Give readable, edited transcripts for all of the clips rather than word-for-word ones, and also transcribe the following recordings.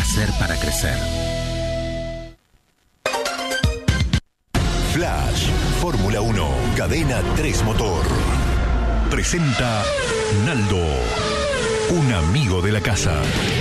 Nacer para crecer. Flash, Fórmula 1, Cadena 3 Motor. Presenta Naldo, un amigo de la casa.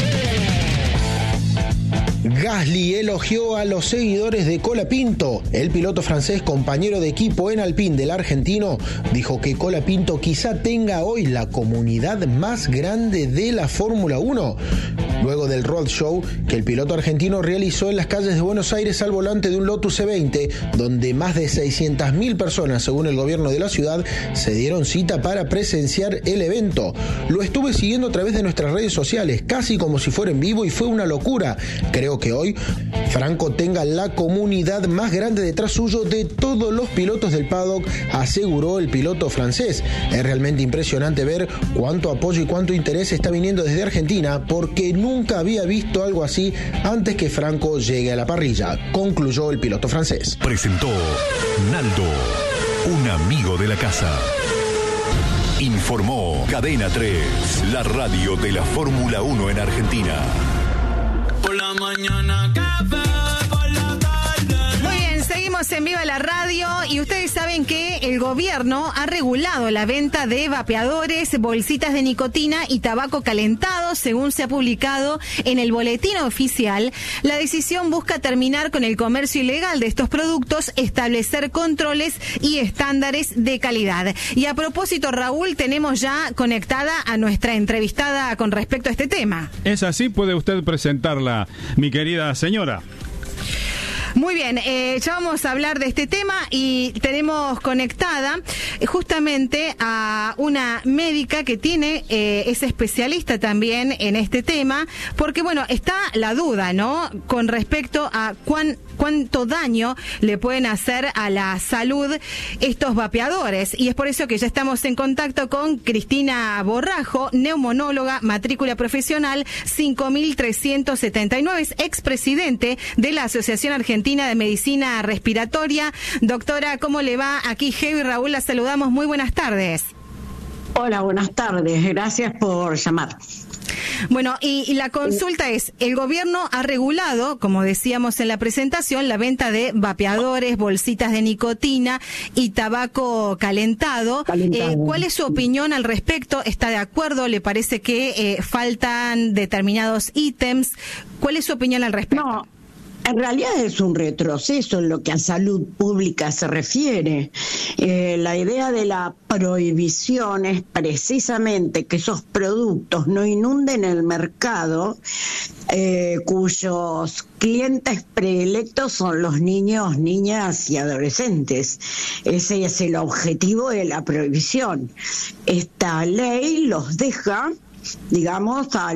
Gasly elogió a los seguidores de Colapinto. El piloto francés, compañero de equipo en Alpine del argentino, dijo que Colapinto quizá tenga hoy la comunidad más grande de la Fórmula 1. Luego del roadshow que el piloto argentino realizó en las calles de Buenos Aires al volante de un Lotus C20, donde más de 600.000 personas, según el gobierno de la ciudad, se dieron cita para presenciar el evento. Lo estuve siguiendo a través de nuestras redes sociales, casi como si fuera en vivo, y fue una locura. Creo que hoy Franco tenga la comunidad más grande detrás suyo de todos los pilotos del paddock, aseguró el piloto francés. Es realmente impresionante ver cuánto apoyo y cuánto interés está viniendo desde Argentina, porque nunca había visto algo así antes que Franco llegue a la parrilla, concluyó el piloto francés. Presentó Naldo, un amigo de la casa. Informó Cadena 3, la radio de la Fórmula 1 en Argentina. Por la mañana café, por la tarde. Muy bien, seguimos en Viva la Radio y ustedes saben que el gobierno ha regulado la venta de vapeadores, bolsitas de nicotina y tabaco calentado, según se ha publicado en el boletín oficial. La decisión busca terminar con el comercio ilegal de estos productos, establecer controles y estándares de calidad. Y a propósito, Raúl, tenemos ya conectada a nuestra entrevistada con respecto a este tema. Es así, puede usted presentarla, mi querida señora. Muy bien, ya vamos a hablar de este tema y tenemos conectada justamente a una médica que es especialista también en este tema, porque bueno, está la duda, ¿no?, con respecto a cuánto daño le pueden hacer a la salud estos vapeadores, y es por eso que ya estamos en contacto con Cristina Borrajo, neumonóloga, matrícula profesional 5379, es expresidente de la Asociación Argentina de Medicina Respiratoria. Doctora, ¿cómo le va? Aquí Geo y Raúl la saludamos. Muy buenas tardes. Hola, buenas tardes. Gracias por llamar. Bueno, y la consulta es, el gobierno ha regulado, como decíamos en la presentación, la venta de vapeadores, bolsitas de nicotina y tabaco calentado. ¿Cuál es su opinión al respecto? ¿Está de acuerdo? ¿Le parece que faltan determinados ítems? ¿Cuál es su opinión al respecto? No. En realidad es un retroceso en lo que a salud pública se refiere. La idea de la prohibición es precisamente que esos productos no inunden el mercado, cuyos clientes predilectos son los niños, niñas y adolescentes. Ese es el objetivo de la prohibición. Esta ley los deja, digamos, a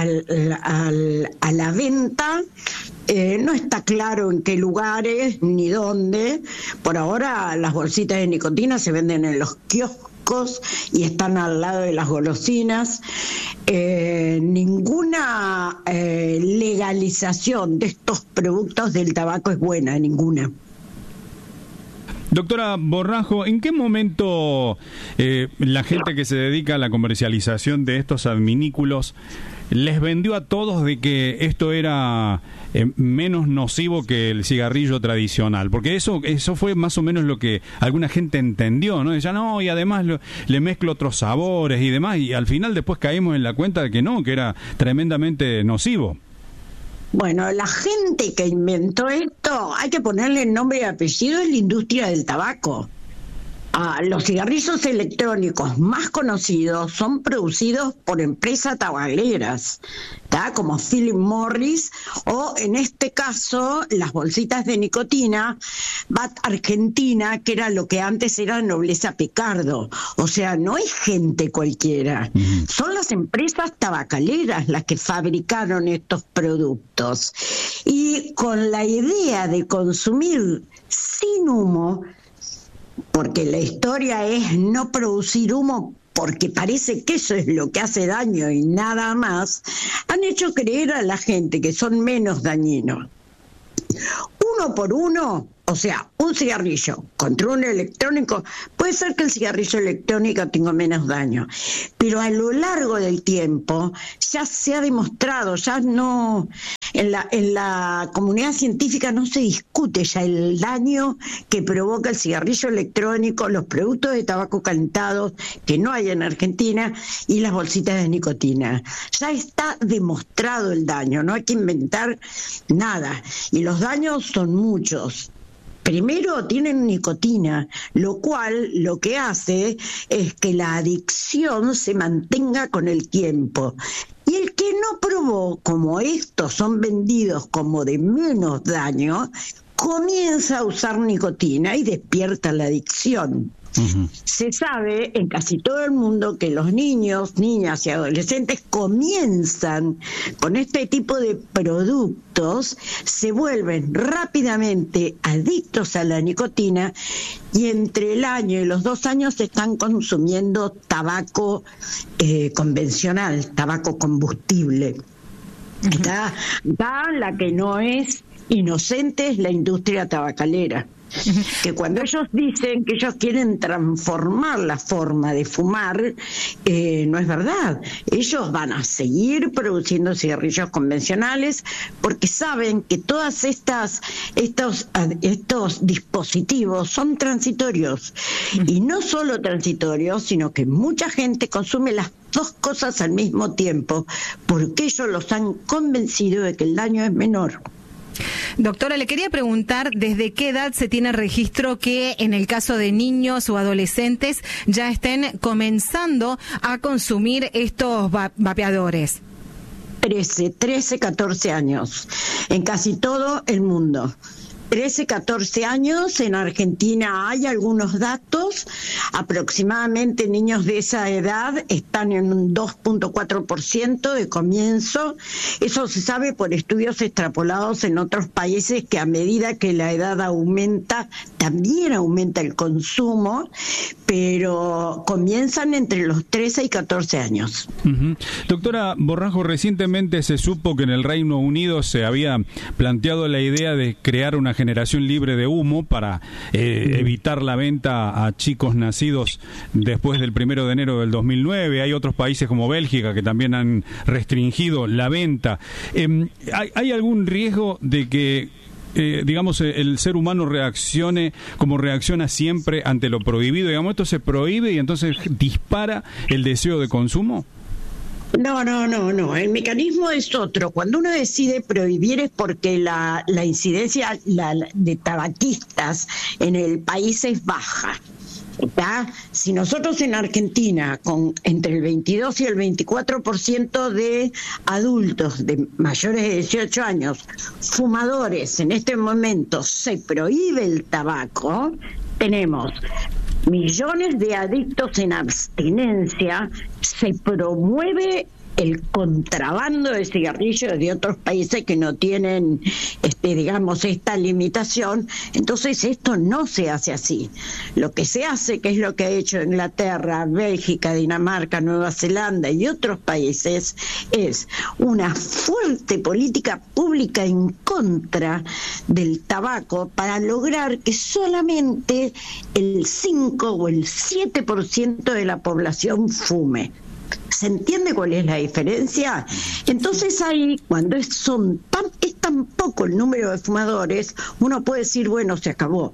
la venta. No está claro en qué lugares ni dónde. Por ahora las bolsitas de nicotina se venden en los kioscos y están al lado de las golosinas. Ninguna legalización de estos productos del tabaco es buena, ninguna. Doctora Borrajo, ¿en qué momento la gente que se dedica a la comercialización de estos adminículos les vendió a todos de que esto era menos nocivo que el cigarrillo tradicional? Porque eso fue más o menos lo que alguna gente entendió, ¿no? Decía, no, y además le mezclo otros sabores y demás, y al final después caímos en la cuenta de que no, que era tremendamente nocivo. Bueno, la gente que inventó esto, hay que ponerle nombre y apellido, es la industria del tabaco. Los cigarrillos electrónicos más conocidos son producidos por empresas tabacaleras, como Philip Morris, o en este caso las bolsitas de nicotina, BAT Argentina, que era lo que antes era Nobleza Picardo. O sea, no es gente cualquiera, son las empresas tabacaleras las que fabricaron estos productos. Y con la idea de consumir sin humo, porque la historia es no producir humo porque parece que eso es lo que hace daño y nada más, han hecho creer a la gente que son menos dañinos. Uno por uno, o sea, un cigarrillo contra un electrónico, puede ser que el cigarrillo electrónico tenga menos daño, pero a lo largo del tiempo ya se ha demostrado, ya no, en la comunidad científica no se discute ya el daño que provoca el cigarrillo electrónico, los productos de tabaco calentados que no hay en Argentina y las bolsitas de nicotina. Ya está demostrado el daño, no hay que inventar nada. Y los daños son muchos. Primero, tienen nicotina, lo cual lo que hace es que la adicción se mantenga con el tiempo. Y el que no probó, como estos son vendidos como de menos daño, comienza a usar nicotina y despierta la adicción. Uh-huh. Se sabe en casi todo el mundo que los niños, niñas y adolescentes comienzan con este tipo de productos, se vuelven rápidamente adictos a la nicotina y entre el año y los 2 años están consumiendo tabaco convencional, tabaco combustible. Uh-huh. Está la que no es inocente es la industria tabacalera. Que cuando ellos dicen que ellos quieren transformar la forma de fumar, no es verdad. Ellos van a seguir produciendo cigarrillos convencionales porque saben que todas estos dispositivos son transitorios. Y no solo transitorios, sino que mucha gente consume las 2 cosas al mismo tiempo porque ellos los han convencido de que el daño es menor. Doctora, le quería preguntar desde qué edad se tiene registro que en el caso de niños o adolescentes ya estén comenzando a consumir estos vapeadores. 13, 14 años, en casi todo el mundo. 13, 14 años, en Argentina hay algunos datos, aproximadamente niños de esa edad están en un 2.4% de comienzo, eso se sabe por estudios extrapolados en otros países que a medida que la edad aumenta, también aumenta el consumo, pero comienzan entre los 13 y 14 años. Uh-huh. Doctora Borrajo, recientemente se supo que en el Reino Unido se había planteado la idea de crear una generación libre de humo para evitar la venta a chicos nacidos después del 1 de enero del 2009. Hay otros países como Bélgica que también han restringido la venta. ¿Hay algún riesgo de que digamos, el ser humano reaccione como reacciona siempre ante lo prohibido? Digamos, esto se prohíbe y entonces dispara el deseo de consumo. No. El mecanismo es otro. Cuando uno decide prohibir es porque la incidencia de tabaquistas en el país es baja. ¿Está? Si nosotros en Argentina, con entre el 22 y el 24% de adultos de mayores de 18 años, fumadores, en este momento se prohíbe el tabaco, tenemos millones de adictos en abstinencia, se promueve el contrabando de cigarrillos de otros países que no tienen, digamos, esta limitación. Entonces esto no se hace así. Lo que se hace, que es lo que ha hecho Inglaterra, Bélgica, Dinamarca, Nueva Zelanda y otros países, es una fuerte política pública en contra del tabaco para lograr que solamente el 5 o el 7% de la población fume. ¿Se entiende cuál es la diferencia? Entonces ahí, cuando es tan poco el número de fumadores, uno puede decir, bueno, se acabó.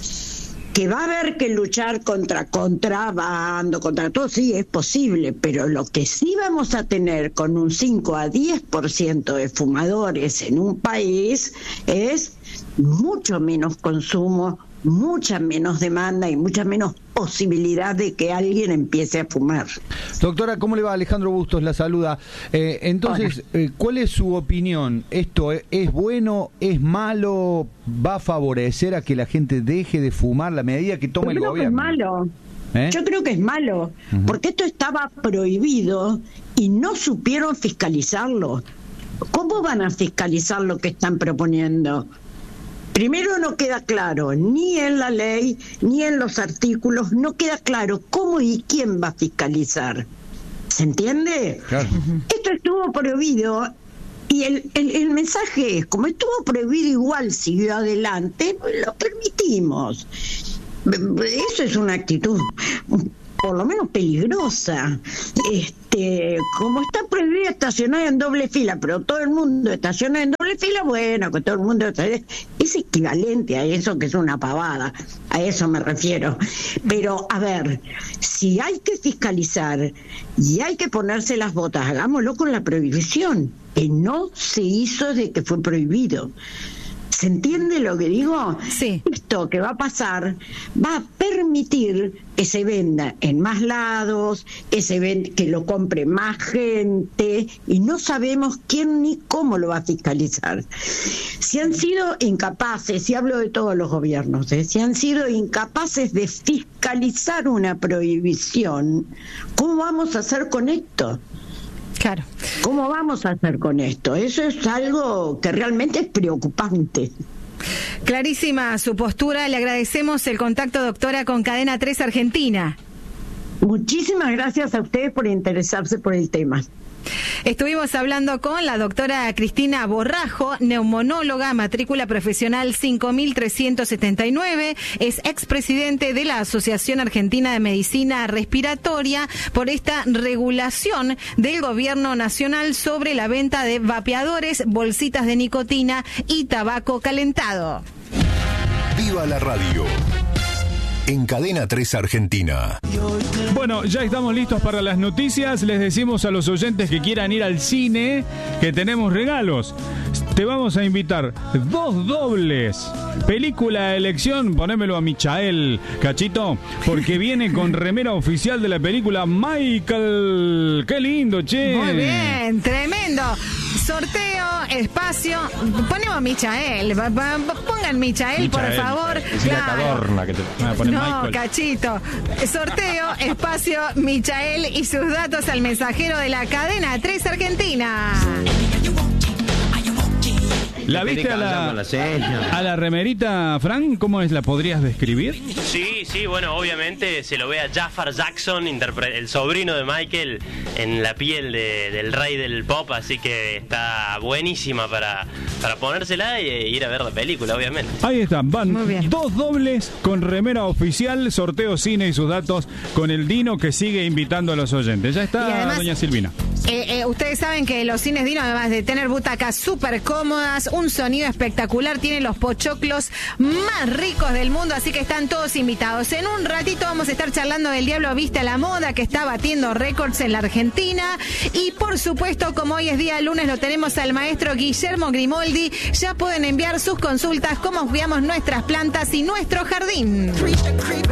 Que va a haber que luchar contra contrabando, contra todo, sí, es posible, pero lo que sí vamos a tener con un 5 a 10% de fumadores en un país es mucho menos consumo, mucha menos demanda y mucha menos posibilidad de que alguien empiece a fumar. Doctora, ¿cómo le va? Alejandro Bustos la saluda. Entonces, ¿cuál es su opinión? ¿Esto es bueno, es malo, va a favorecer a que la gente deje de fumar la medida que toma el gobierno? Yo creo que es malo, porque esto estaba prohibido y no supieron fiscalizarlo. ¿Cómo van a fiscalizar lo que están proponiendo? Primero, no queda claro, ni en la ley, ni en los artículos, no queda claro cómo y quién va a fiscalizar. ¿Se entiende? Claro. Esto estuvo prohibido y el mensaje es, como estuvo prohibido igual siguió adelante, lo permitimos. Eso es una actitud por lo menos peligrosa. Como está prohibido estacionar en doble fila, pero todo el mundo estaciona en doble fila, bueno, que todo el mundo es equivalente a eso, que es una pavada, a eso me refiero. Pero, a ver, si hay que fiscalizar y hay que ponerse las botas, hagámoslo con la prohibición, que no se hizo desde que fue prohibido. ¿Se entiende lo que digo? Sí. Esto que va a pasar va a permitir que se venda en más lados, que lo compre más gente, y no sabemos quién ni cómo lo va a fiscalizar. Si han sido incapaces, y hablo de todos los gobiernos, si han sido incapaces de fiscalizar una prohibición, ¿cómo vamos a hacer con esto? Claro. ¿Cómo vamos a hacer con esto? Eso es algo que realmente es preocupante. Clarísima su postura. Le agradecemos el contacto, doctora, con Cadena 3 Argentina. Muchísimas gracias a ustedes por interesarse por el tema. Estuvimos hablando con la doctora Cristina Borrajo, neumonóloga, matrícula profesional 5379, es expresidente de la Asociación Argentina de Medicina Respiratoria, por esta regulación del gobierno nacional sobre la venta de vapeadores, bolsitas de nicotina y tabaco calentado. ¡Viva la radio! En Cadena 3 Argentina. Bueno, ya estamos listos para las noticias. Les decimos a los oyentes que quieran ir al cine que tenemos regalos. Te vamos a invitar 2 dobles. Película de elección, ponémelo a Michael, Cachito, porque viene con remera oficial de la película Michael. ¡Qué lindo, che! Muy bien, tremendo. Sorteo, espacio. Ponemos a Michael. Pongan Michael, por favor. Claro. Que te van a poner no, Michael. Cachito. Sorteo, espacio, Michael y sus datos al mensajero de la Cadena 3 Argentina. ¿La viste a la remerita, Fran? ¿Cómo es? ¿La podrías describir? Sí, bueno, obviamente se lo ve a Jafar Jackson, el sobrino de Michael, en la piel del rey del pop, así que está buenísima para ponérsela e ir a ver la película, obviamente. Ahí están, van 2 dobles con remera oficial, sorteo cine y sus datos con el Dino, que sigue invitando a los oyentes. Ya está, además, doña Silvina. Ustedes saben que los cines Dino, además de tener butacas súper cómodas, un sonido espectacular, tienen los pochoclos más ricos del mundo, así que están todos invitados. En un ratito vamos a estar charlando del Diablo Viste a la Moda, que está batiendo récords en la Argentina. Y por supuesto, como hoy es día lunes, lo tenemos al maestro Guillermo Grimoldi. Ya pueden enviar sus consultas, cómo cuidamos nuestras plantas y nuestro jardín.